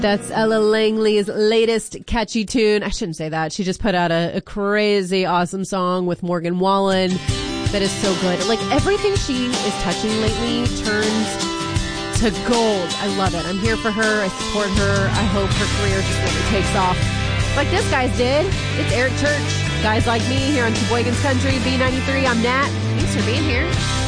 That's Ella Langley's latest catchy tune. I shouldn't say that. She just put out a crazy awesome song with Morgan Wallen that is so good. Like, everything she is touching lately turns to gold. I love it. I'm here for her. I support her. I hope her career just really takes off like this guy's did. It's Eric Church. Guys Like Me here on Sheboygan's Country, B93. I'm Nat. Thanks for being here.